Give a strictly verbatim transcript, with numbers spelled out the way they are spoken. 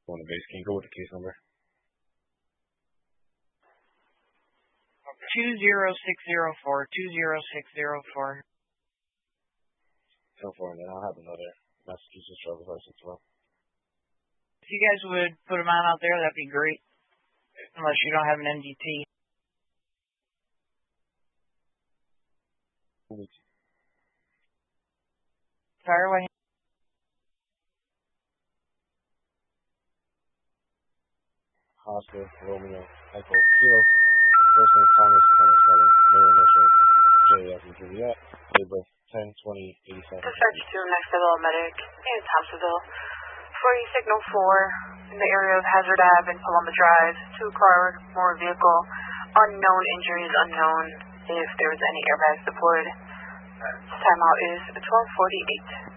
On the base, can you go with the case number? Two zero six zero four. Two zero six zero four. Ten four, and then I'll have another Massachusetts driver's license as well. If you guys would put them on out there, that'd be great. Unless you don't have an M D T. Fire away. Oscar, Romeo, Echo, Kilo. First name Thomas, Thomas Spelling, middle initial J as in Juliet, date of birth ten twenty eighty-seven. Dispatch to next level medic in Thompsonville. For you signal four in the area of Hazard Ave and Paloma Drive, two car, more vehicle, unknown injuries unknown if there was any airbags deployed. Timeout is twelve forty-eight.